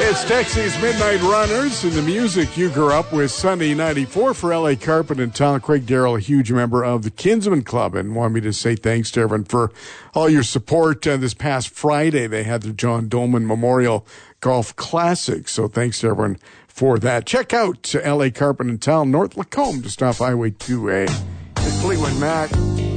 It's Dexy's Midnight Runners and the music you grew up with. Sunday 94 for LA Carpet and Towel. Craig Darrell, a huge member of the Kinsman Club, and wanted me to say thanks to everyone for all your support. This past Friday, they had the John Dolman Memorial Golf Classic, so thanks to everyone for that. Check out LA Carpet and Towel, North Lacombe, just off Highway 2A. It's Fleetwood Mac.